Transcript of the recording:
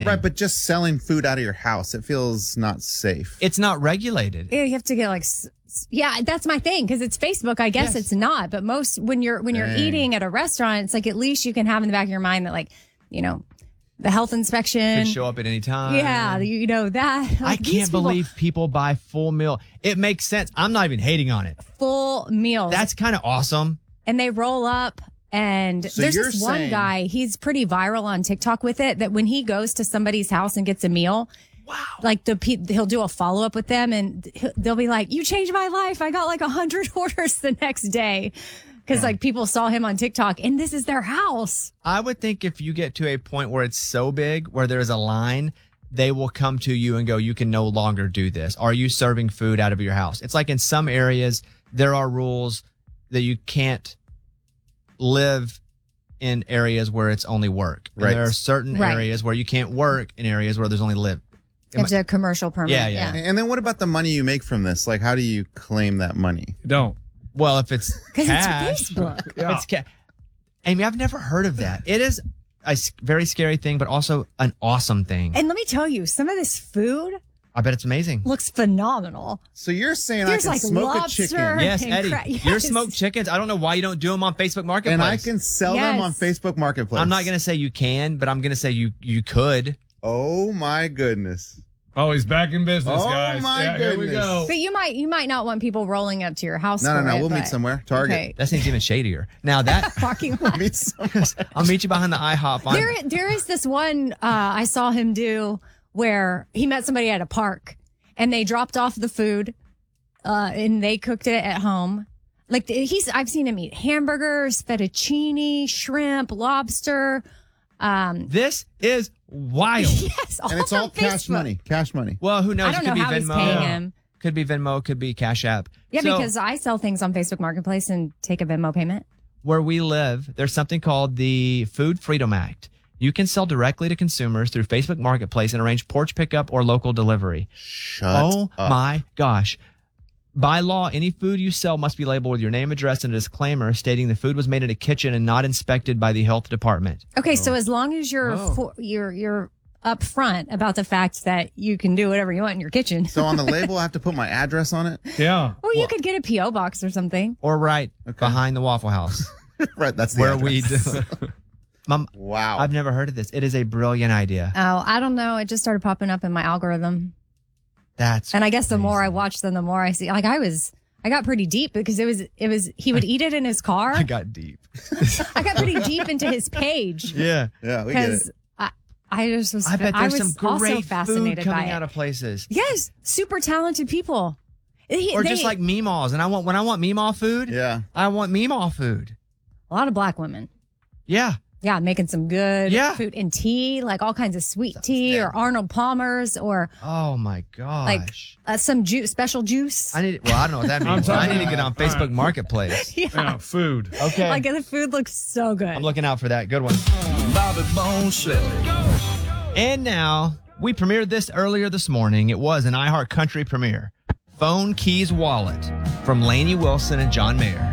Right, but just selling food out of your house, it feels not safe. It's not regulated. Yeah, you have to get like, yeah, that's my thing because it's Facebook. I guess it's not, but when you're eating at a restaurant, it's like at least you can have in the back of your mind that like, you know, the health inspection Could show up at any time. Yeah, you know that. I can't believe people buy full meal. It makes sense. I'm not even hating on it. Full meals. That's kind of awesome. And they roll up. And So there's you're this one saying- guy, he's pretty viral on TikTok with it, that when he goes to somebody's house and gets a meal, like he'll do a follow up with them and they'll be like, you changed my life. I got like 100 orders the next day. Because like people saw him on TikTok and this is their house. I would think if you get to a point where it's so big, where there's a line, they will come to you and go, you can no longer do this. Are you serving food out of your house? It's like in some areas, there are rules that you can't live in areas where it's only work. And Right. there are certain areas where you can't work in areas where there's only live. It's a commercial permit. Yeah. And then what about the money you make from this? Like, how do you claim that money? Don't. Well, if it's Because cash, it's Facebook. if it's Amy, I've never heard of that. It is a very scary thing, but also an awesome thing. And let me tell you, some of this food I bet it's amazing. looks phenomenal. So you're saying There's I can like smoke a lobster. chicken Yes, and Eddie. yes. Your smoked chickens. I don't know why you don't do them on Facebook Marketplace. and I can sell them on Yes. Facebook Marketplace. I'm not going to say you can, but I'm going to say you could. Oh my goodness. Oh, he's back in business, Oh, guys. my yeah, here we goodness. go. But you might not want people rolling up to your house. No. for it, We'll meet but- somewhere. Target. Okay. That seems even shadier. Now that Parking lot. Meet somewhere. I'll meet you behind the IHOP. There is this one I saw him do where he met somebody at a park and they dropped off the food and they cooked it at home. Like I've seen him eat hamburgers, fettuccine, shrimp, lobster. This is wild. Yes, And it's all on cash Facebook. money. Cash money. Well, who knows? I don't It know could be how he's Venmo. paying him. Could be Venmo. Could be Cash App. Yeah, So, because I sell things on Facebook Marketplace and take a Venmo payment. where we live, there's something called the Food Freedom Act. You can sell directly to consumers through Facebook Marketplace and arrange porch pickup or local delivery. Shut up. My gosh. By law, any food you sell must be labeled with your name, address, and a disclaimer stating the food was made in a kitchen and not inspected by the health department. Okay, so as long as you're you're upfront about the fact that you can do whatever you want in your kitchen. So on the label, I have to put my address on it? Yeah. Or you could get a P.O. box or something. Or right behind the Waffle House. Right, that's the where address. we do. Wow. I've never heard of this. It is a brilliant idea. Oh, I don't know. It just started popping up in my algorithm. And I guess the more I watch them, the more I see. Like I got pretty deep because he would eat it in his car. I got deep. I got pretty deep into his page. Yeah. Yeah, we get it. Because I just was, I bet I there's was some also great food fascinated by coming it. out of places. Yes, super talented people. Or just like Meemaws. And when I want Meemaw food, Yeah. I want Meemaw food. a lot of black women. Yeah. Yeah, making some good Yeah. food and tea, like all kinds of sweet tea or Arnold Palmer's or Oh my gosh. some juice, special juice. I don't know what that means. I need to get on Facebook Marketplace. Yeah, food. Okay. Like the food looks so good. I'm looking out for that. Good one. Bobby Bone Show. And now, we premiered this earlier this morning. It was an iHeart Country premiere. Phone Keys Wallet from Lainey Wilson and John Mayer.